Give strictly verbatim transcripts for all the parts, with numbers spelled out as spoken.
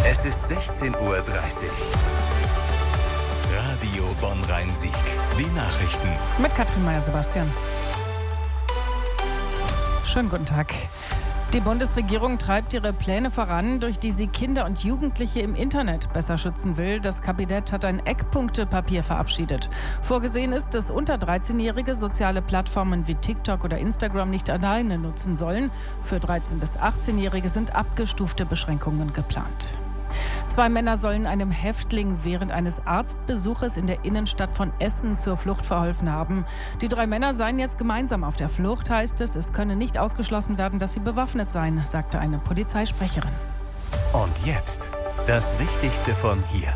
Es ist sechzehn Uhr dreißig. Radio Bonn-Rhein-Sieg. Die Nachrichten. Mit Katrin Meyer-Sebastian. Schönen guten Tag. Die Bundesregierung treibt ihre Pläne voran, durch die sie Kinder und Jugendliche im Internet besser schützen will. Das Kabinett hat ein Eckpunktepapier verabschiedet. Vorgesehen ist, dass unter dreizehnjährige soziale Plattformen wie TikTok oder Instagram nicht alleine nutzen sollen. Für dreizehn- bis achtzehnjährige sind abgestufte Beschränkungen geplant. Zwei Männer sollen einem Häftling während eines Arztbesuches in der Innenstadt von Essen zur Flucht verholfen haben. Die drei Männer seien jetzt gemeinsam auf der Flucht, heißt es. Es könne nicht ausgeschlossen werden, dass sie bewaffnet seien, sagte eine Polizeisprecherin. Und jetzt das Wichtigste von hier.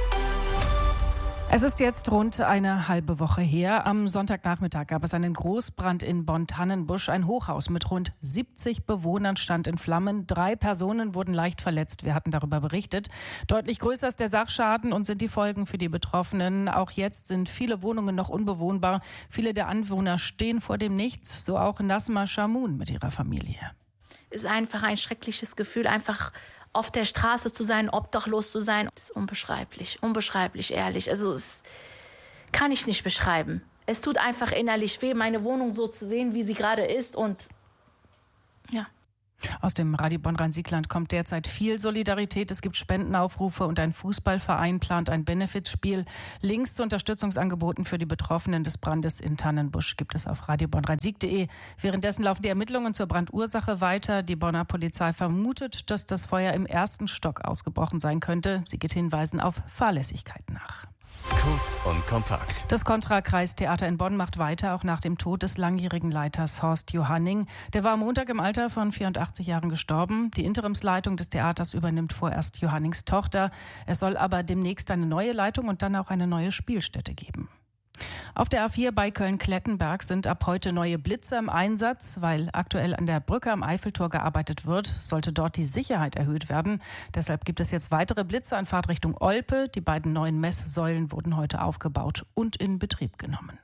Es ist jetzt rund eine halbe Woche her. Am Sonntagnachmittag gab es einen Großbrand in Bonn-Tannenbusch. Ein Hochhaus mit rund siebzig Bewohnern stand in Flammen. Drei Personen wurden leicht verletzt. Wir hatten darüber berichtet. Deutlich größer ist der Sachschaden und sind die Folgen für die Betroffenen. Auch jetzt sind viele Wohnungen noch unbewohnbar. Viele der Anwohner stehen vor dem Nichts. So auch Nasma Shamoun mit ihrer Familie. Es ist einfach ein schreckliches Gefühl, einfach auf der Straße zu sein, obdachlos zu sein. Das ist unbeschreiblich, unbeschreiblich, ehrlich. Also es kann ich nicht beschreiben. Es tut einfach innerlich weh, meine Wohnung so zu sehen, wie sie gerade ist und ja. Aus dem Radio Bonn-Rhein-Sieg-Land kommt derzeit viel Solidarität. Es gibt Spendenaufrufe und ein Fußballverein plant ein Benefizspiel. Links zu Unterstützungsangeboten für die Betroffenen des Brandes in Tannenbusch gibt es auf radio bonn rhein sieg punkt de. Währenddessen laufen die Ermittlungen zur Brandursache weiter. Die Bonner Polizei vermutet, dass das Feuer im ersten Stock ausgebrochen sein könnte. Sie geht Hinweisen auf Fahrlässigkeit nach. Kurz und kompakt. Das Contra-Kreistheater in Bonn macht weiter, auch nach dem Tod des langjährigen Leiters Horst Johanning. Der war am Montag im Alter von vierundachtzig Jahren gestorben. Die Interimsleitung des Theaters übernimmt vorerst Johannings Tochter. Es soll aber demnächst eine neue Leitung und dann auch eine neue Spielstätte geben. Auf der A vier bei Köln-Klettenberg sind ab heute neue Blitzer im Einsatz. Weil aktuell an der Brücke am Eiffeltor gearbeitet wird, sollte dort die Sicherheit erhöht werden. Deshalb gibt es jetzt weitere Blitzer in Fahrtrichtung Olpe. Die beiden neuen Messsäulen wurden heute aufgebaut und in Betrieb genommen.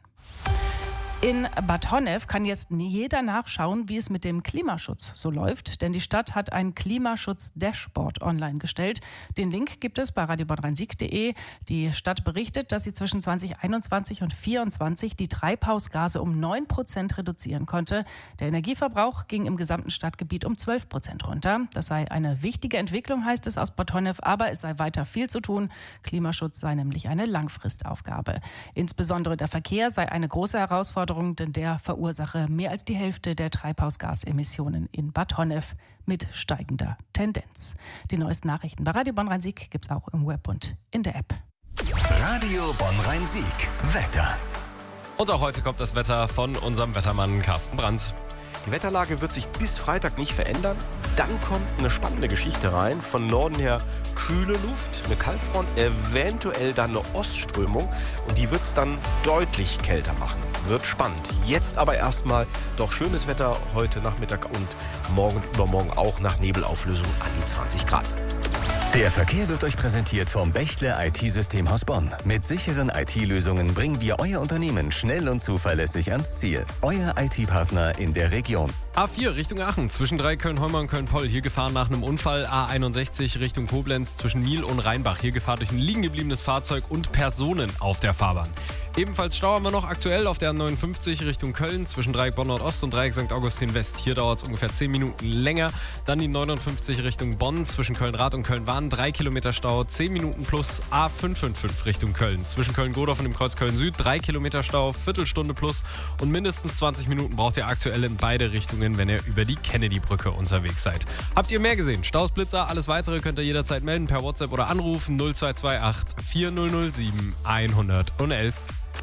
In Bad Honnef kann jetzt jeder nachschauen, wie es mit dem Klimaschutz so läuft. Denn die Stadt hat ein Klimaschutz-Dashboard online gestellt. Den Link gibt es bei radio bonn rhein sieg punkt de. Die Stadt berichtet, dass sie zwischen zweitausendeinundzwanzig und zweitausendvierundzwanzig die Treibhausgase um neun Prozent reduzieren konnte. Der Energieverbrauch ging im gesamten Stadtgebiet um zwölf Prozent runter. Das sei eine wichtige Entwicklung, heißt es aus Bad Honnef. Aber es sei weiter viel zu tun. Klimaschutz sei nämlich eine Langfristaufgabe. Insbesondere der Verkehr sei eine große Herausforderung, denn der verursache mehr als die Hälfte der Treibhausgasemissionen in Bad Honnef mit steigender Tendenz. Die neuesten Nachrichten bei Radio Bonn-Rhein-Sieg gibt es auch im Web und in der App. Radio Bonn-Rhein-Sieg. Wetter. Und auch heute kommt das Wetter von unserem Wettermann Carsten Brandt. Die Wetterlage wird sich bis Freitag nicht verändern. Dann kommt eine spannende Geschichte rein. Von Norden her kühle Luft, eine Kaltfront, eventuell dann eine Ostströmung. Und die wird es dann deutlich kälter machen. Wird spannend. Jetzt aber erstmal doch schönes Wetter heute Nachmittag und morgen und übermorgen auch nach Nebelauflösung an die zwanzig Grad. Der Verkehr wird euch präsentiert vom Bechtle I T-Systemhaus Bonn. Mit sicheren I T-Lösungen bringen wir euer Unternehmen schnell und zuverlässig ans Ziel. Euer I T-Partner in der Region. A vier Richtung Aachen, zwischen drei Köln-Heumar und Köln-Poll. Hier gefahren nach einem Unfall. A einundsechzig Richtung Koblenz, zwischen Miel und Rheinbach. Hier Gefahr durch ein liegen gebliebenes Fahrzeug und Personen auf der Fahrbahn. Ebenfalls Stau haben wir noch aktuell auf der A neunundfünfzig Richtung Köln, zwischen Dreieck Bonn Nordost und Dreieck Sankt Augustin West. Hier dauert es ungefähr zehn Minuten länger. Dann die neunundfünfzig Richtung Bonn, zwischen Köln-Rad und Köln-Wahn. drei Kilometer Stau, zehn Minuten plus. A fünfhundertfünfundfünfzig Richtung Köln, zwischen Köln-Godorf und dem Kreuz Köln-Süd. drei Kilometer Stau, Viertelstunde plus. Und mindestens zwanzig Minuten braucht ihr aktuell in beide Richtungen, wenn ihr über die Kennedy-Brücke unterwegs seid. Habt ihr mehr gesehen? Staus, Blitzer, alles weitere könnt ihr jederzeit melden per WhatsApp oder anrufen null zwei zwei acht vier null null sieben eins null eins.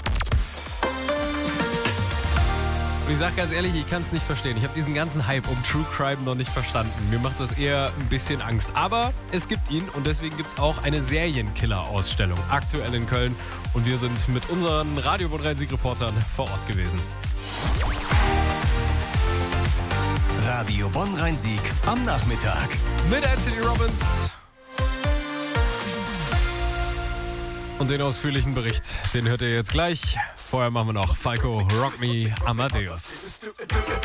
Und ich sag ganz ehrlich, ich kann es nicht verstehen. Ich habe diesen ganzen Hype um True Crime noch nicht verstanden. Mir macht das eher ein bisschen Angst. Aber es gibt ihn und deswegen gibt es auch eine Serienkiller-Ausstellung aktuell in Köln. Und wir sind mit unseren Radio Bonn-Rhein-Sieg-Reportern vor Ort gewesen. Radio Bonn-Rhein-Sieg am Nachmittag. Mit Anthony Robbins. Und den ausführlichen Bericht, den hört ihr jetzt gleich. Vorher machen wir noch Falco, Rock Me, Amadeus.